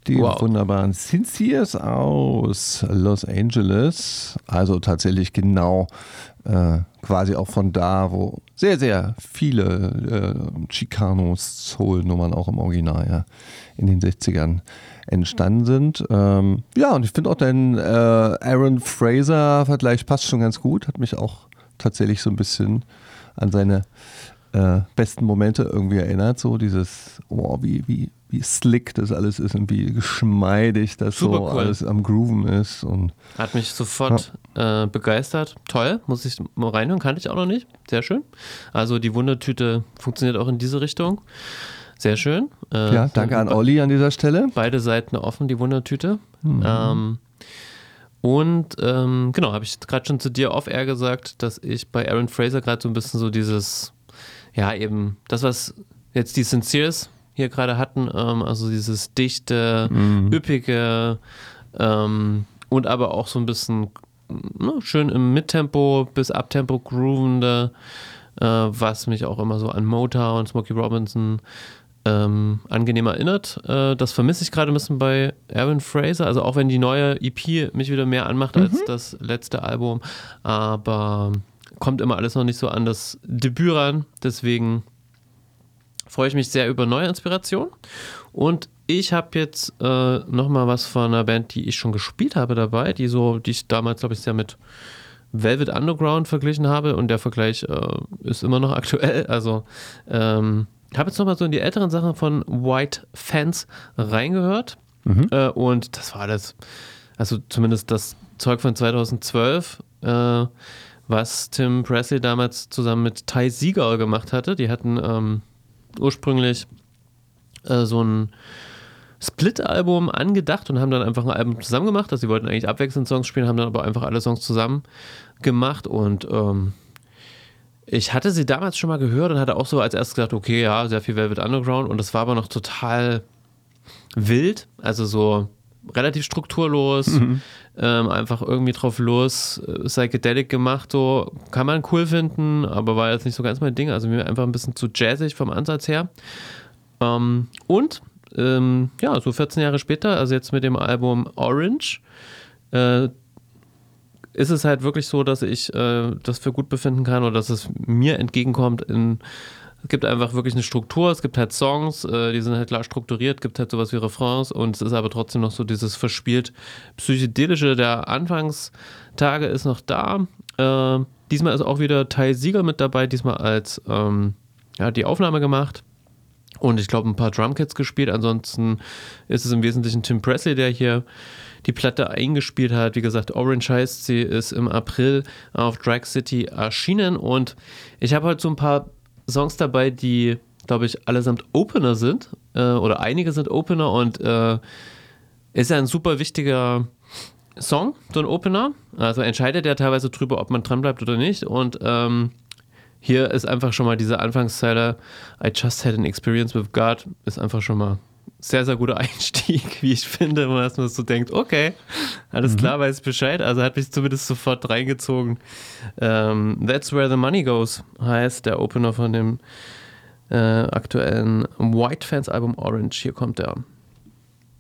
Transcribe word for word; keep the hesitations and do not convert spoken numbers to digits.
Die wow. wunderbaren Sincers aus Los Angeles. Also tatsächlich genau äh, quasi auch von da, wo sehr, sehr viele äh, Chicano-Soul-Nummern auch im Original ja, in den sechzigern entstanden sind. Ähm, ja, und ich finde auch dein äh, Aaron Fraser-Vergleich passt schon ganz gut. Hat mich auch tatsächlich so ein bisschen an seine äh, besten Momente irgendwie erinnert. So dieses, oh, wie, wie, wie slick das alles ist und wie geschmeidig das Super so cool. alles am Grooven ist. Und Hat mich sofort ja. äh, begeistert. Toll, muss ich mal reinhören, kannte ich auch noch nicht. Sehr schön. Also die Wundertüte funktioniert auch in diese Richtung. Sehr schön. Äh, ja, danke an Olli an dieser Stelle. Beide Seiten offen, die Wundertüte. Mhm. Ähm, und ähm, genau, habe ich gerade schon zu dir off-air gesagt, dass ich bei Aaron Fraser gerade so ein bisschen so dieses, ja eben, das, was jetzt die Sincers hier gerade hatten, ähm, also dieses dichte, mhm. üppige ähm, und aber auch so ein bisschen ne, schön im Mittempo bis Abtempo groovende, äh, was mich auch immer so an Motown, Smokey Robinson Ähm, angenehm erinnert. Äh, das vermisse ich gerade ein bisschen bei Aaron Fraser, also auch wenn die neue E P mich wieder mehr anmacht mhm. als das letzte Album, aber kommt immer alles noch nicht so an das Debüt ran, deswegen freue ich mich sehr über neue Inspiration und ich habe jetzt äh, nochmal was von einer Band, die ich schon gespielt habe dabei, die so, die ich damals glaube ich sehr mit Velvet Underground verglichen habe und der Vergleich äh, ist immer noch aktuell, also ähm, ich habe jetzt nochmal so in die älteren Sachen von White Fence reingehört mhm. äh, und das war alles, also zumindest das Zeug von zweitausendzwölf, äh, was Tim Presley damals zusammen mit Ty Segall gemacht hatte. Die hatten ähm, ursprünglich äh, so ein Split-Album angedacht und haben dann einfach ein Album zusammen gemacht. Also sie wollten eigentlich abwechselnd Songs spielen, haben dann aber einfach alle Songs zusammen gemacht und ähm, ich hatte sie damals schon mal gehört und hatte auch so als erstes gedacht, okay, ja, sehr viel Velvet Underground und das war aber noch total wild, also so relativ strukturlos, mhm. ähm, einfach irgendwie drauf los, psychedelic gemacht, so kann man cool finden, aber war jetzt nicht so ganz mein Ding, also mir einfach ein bisschen zu jazzig vom Ansatz her. Ähm, und ähm, ja, so vierzehn Jahre später, also jetzt mit dem Album Orange, äh, ist es halt wirklich so, dass ich äh, das für gut befinden kann oder dass es mir entgegenkommt. In, es gibt einfach wirklich eine Struktur, es gibt halt Songs, äh, die sind halt klar strukturiert, es gibt halt sowas wie Refrains und es ist aber trotzdem noch so dieses verspielt psychedelische der Anfangstage ist noch da. Äh, diesmal ist auch wieder Ty Segall mit dabei, diesmal als ähm, ja, die Aufnahme gemacht und ich glaube ein paar Drumkits gespielt. Ansonsten ist es im Wesentlichen Tim Presley, der hier die Platte eingespielt hat. Wie gesagt, Orange heißt sie, ist im April auf Drag City erschienen und ich habe heute so ein paar Songs dabei, die, glaube ich, allesamt Opener sind äh, oder einige sind Opener und äh, ist ja ein super wichtiger Song, so ein Opener. Also entscheidet er teilweise drüber, ob man dran bleibt oder nicht und ähm, hier ist einfach schon mal diese Anfangszeile I just had an experience with God, ist einfach schon mal sehr, sehr guter Einstieg, wie ich finde, wo man erstmal so denkt, okay, alles mhm. klar, weiß Bescheid, also hat mich zumindest sofort reingezogen. Ähm, That's Where the Money Goes heißt der Opener von dem äh, aktuellen White Fans Album Orange, hier kommt er.